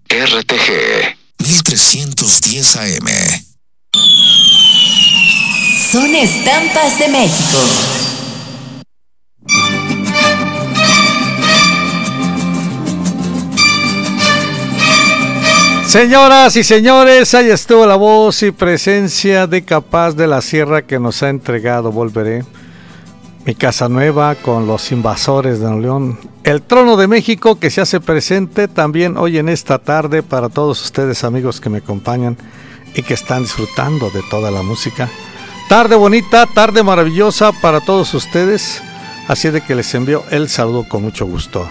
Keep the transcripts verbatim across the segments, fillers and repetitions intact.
R T G mil trescientos diez A M. Son estampas de México. Señoras y señores, ahí estuvo la voz y presencia de Capaz de la Sierra que nos ha entregado Volveré, Mi Casa Nueva con Los Invasores de Nuevo León, El Trono de México que se hace presente también hoy en esta tarde para todos ustedes amigos que me acompañan y que están disfrutando de toda la música. Tarde bonita, tarde maravillosa para todos ustedes, así de que les envío el saludo con mucho gusto.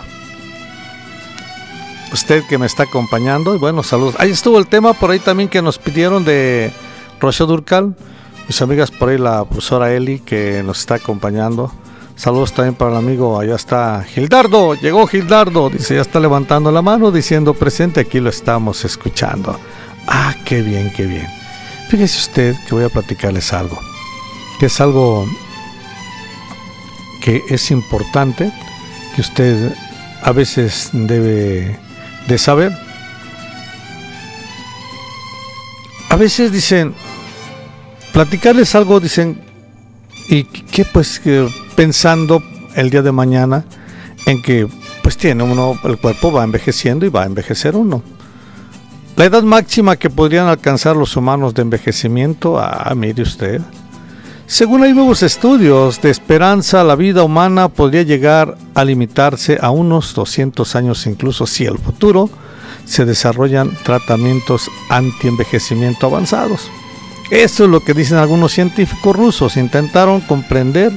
Usted que me está acompañando, y bueno, saludos. Ahí estuvo el tema por ahí también que nos pidieron de Rocío Dúrcal, mis amigas por ahí, la profesora Eli que nos está acompañando. Saludos también para el amigo, allá está Gildardo, llegó Gildardo, dice, ya está levantando la mano diciendo presente, aquí lo estamos escuchando. Ah, qué bien, qué bien. Fíjese usted que voy a platicarles algo, que es algo que es importante, que usted a veces debe de saber. A veces dicen, platicarles algo, dicen, y que pues que pensando el día de mañana en que pues tiene uno, el cuerpo va envejeciendo y va a envejecer uno. La edad máxima que podrían alcanzar los humanos de envejecimiento, ah, mire usted, según hay nuevos estudios de esperanza, la vida humana podría llegar a limitarse a unos doscientos años, incluso si en el futuro se desarrollan tratamientos anti-envejecimiento avanzados. Esto es lo que dicen algunos científicos rusos. Intentaron comprender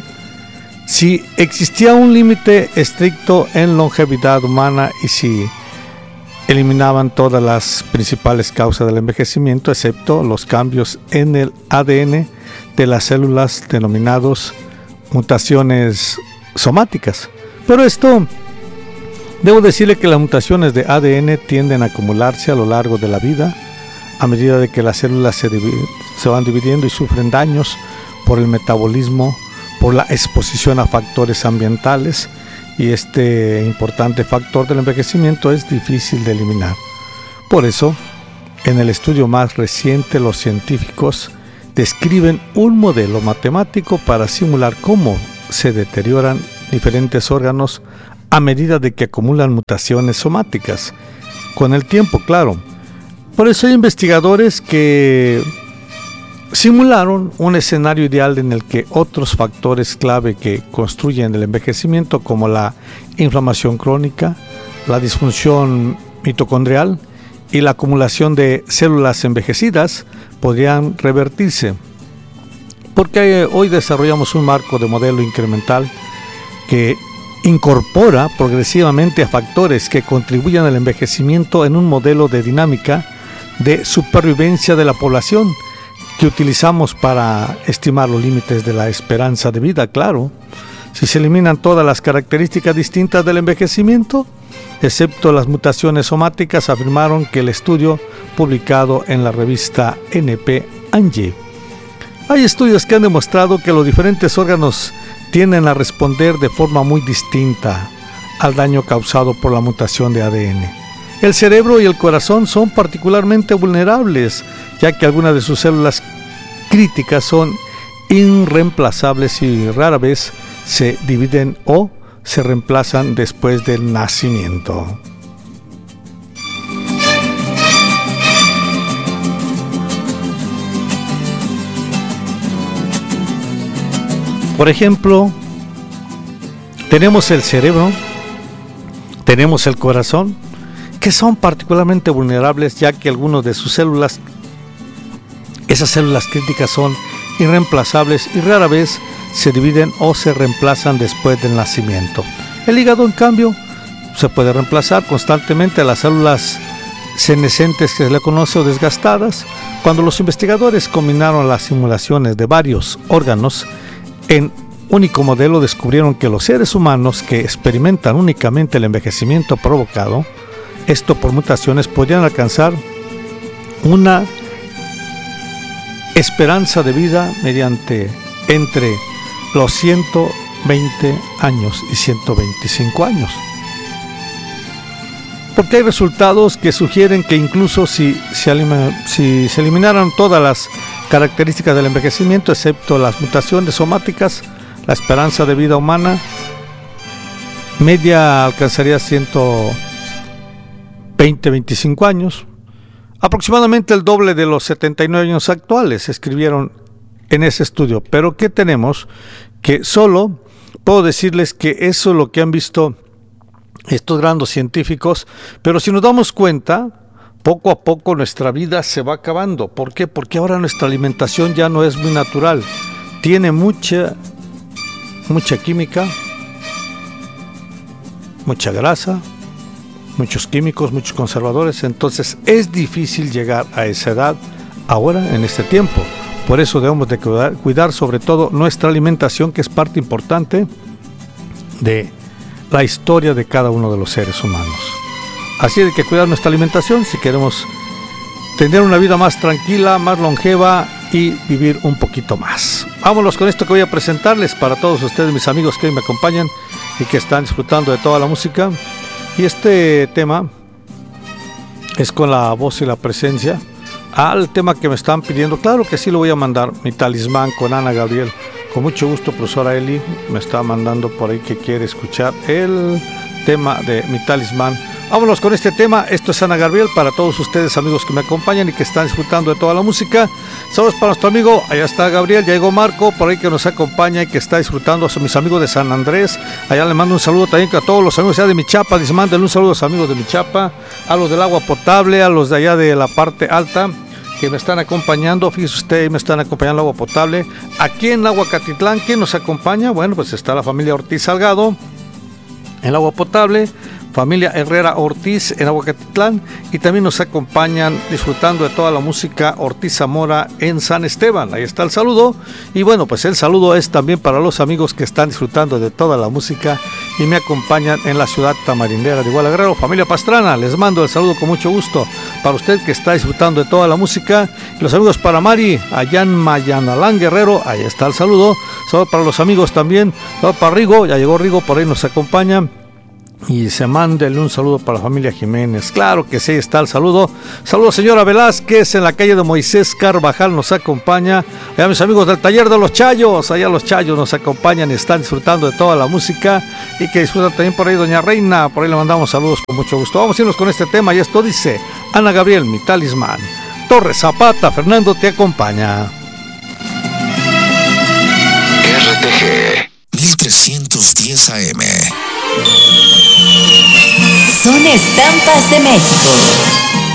si existía un límite estricto en longevidad humana y si eliminaban todas las principales causas del envejecimiento, excepto los cambios en el A D N de las células denominados mutaciones somáticas. Pero esto, debo decirle que las mutaciones de A D N tienden a acumularse a lo largo de la vida, a medida de que las células se, dividen, se van dividiendo y sufren daños por el metabolismo, por la exposición a factores ambientales, y este importante factor del envejecimiento es difícil de eliminar. Por eso, en el estudio más reciente, los científicos describen un modelo matemático para simular cómo se deterioran diferentes órganos a medida de que acumulan mutaciones somáticas. Con el tiempo, claro. Por eso hay investigadores que simularon un escenario ideal en el que otros factores clave que construyen el envejecimiento, como la inflamación crónica, la disfunción mitocondrial y la acumulación de células envejecidas, podrían revertirse. Porque hoy desarrollamos un marco de modelo incremental que incorpora progresivamente a factores que contribuyan al envejecimiento en un modelo de dinámica de supervivencia de la población que utilizamos para estimar los límites de la esperanza de vida. Claro, si se eliminan todas las características distintas del envejecimiento, excepto las mutaciones somáticas, afirmaron que el estudio publicado en la revista N P Angie. Hay estudios que han demostrado que los diferentes órganos tienden a responder de forma muy distinta al daño causado por la mutación de A D N. El cerebro y el corazón son particularmente vulnerables, ya que algunas de sus células críticas son irreemplazables y rara vez se dividen o se reemplazan después del nacimiento. Por ejemplo, tenemos el cerebro, tenemos el corazón, que son particularmente vulnerables, ya que algunas de sus células, esas células críticas son irreemplazables y rara vez se dividen o se reemplazan después del nacimiento. El hígado, en cambio, se puede reemplazar constantemente a las células senescentes que se le conoce o desgastadas. Cuando los investigadores combinaron las simulaciones de varios órganos en único modelo, descubrieron que los seres humanos que experimentan únicamente el envejecimiento provocado, esto por mutaciones, podrían alcanzar una esperanza de vida mediante entre los ciento veinte años y ciento veinticinco años. porque hay resultados que sugieren que incluso si se, elim- si se eliminaran todas las características del envejecimiento, excepto las mutaciones somáticas, la esperanza de vida humana media alcanzaría ciento veinte a veinticinco años, aproximadamente el doble de los setenta y nueve años actuales, escribieron en ese estudio. Pero ¿qué tenemos? Que solo puedo decirles que eso es lo que han visto estos grandes científicos, pero si nos damos cuenta, poco a poco nuestra vida se va acabando. ¿Por qué? Porque ahora nuestra alimentación ya no es muy natural, tiene mucha, mucha química, mucha grasa, muchos químicos, muchos conservadores, entonces es difícil llegar a esa edad ahora en este tiempo. Por eso debemos de cuidar, cuidar sobre todo nuestra alimentación, que es parte importante de la historia de cada uno de los seres humanos. Así hay que cuidar nuestra alimentación si queremos tener una vida más tranquila, más longeva y vivir un poquito más. Vámonos con esto que voy a presentarles para todos ustedes, mis amigos que hoy me acompañan y que están disfrutando de toda la música. Y este tema es con la voz y la presencia al tema que me están pidiendo. Claro que sí lo voy a mandar, Mi Talismán con Ana Gabriel. Con mucho gusto, profesora Eli me está mandando por ahí que quiere escuchar el tema de Mi Talismán. Vámonos con este tema. Esto es Ana Gabriel para todos ustedes, amigos que me acompañan y que están disfrutando de toda la música. Saludos para nuestro amigo, allá está Gabriel, ya llegó Marco por ahí que nos acompaña y que está disfrutando. A mis amigos de San Andrés, allá le mando un saludo también a todos los amigos allá de Michapa. Les manden un saludo a los amigos de Michapa, a los del agua potable, a los de allá de la parte alta que me están acompañando. Fíjese usted, me están acompañando agua potable. Aquí en Aguacatitlán, ¿quién nos acompaña? Bueno, pues está la familia Ortiz Salgado en agua potable, familia Herrera Ortiz en Aguacatitlán, y también nos acompañan disfrutando de toda la música Ortiz Zamora en San Esteban. Ahí está el saludo. Y bueno, pues el saludo es también para los amigos que están disfrutando de toda la música y me acompañan en la ciudad tamarindera de Iguala Guerrero. Familia Pastrana, les mando el saludo con mucho gusto para usted que está disfrutando de toda la música. Y los amigos para Mari, allá en Mayanalán Guerrero, ahí está el saludo. Saludo para los amigos también. Saludo para Rigo, ya llegó Rigo, por ahí nos acompaña. Y se mándele un saludo para la familia Jiménez. Claro que sí, está el saludo. Saludos, señora Velázquez, en la calle de Moisés Carvajal nos acompaña. Allá mis amigos del taller de los Chayos, allá los Chayos nos acompañan y están disfrutando de toda la música. Y que disfrutan también por ahí doña Reina, por ahí le mandamos saludos con mucho gusto. Vamos a irnos con este tema y esto dice Ana Gabriel, Mi Talismán. Torres Zapata, Fernando te acompaña. R T G mil trescientos diez A M. Son estampas de México.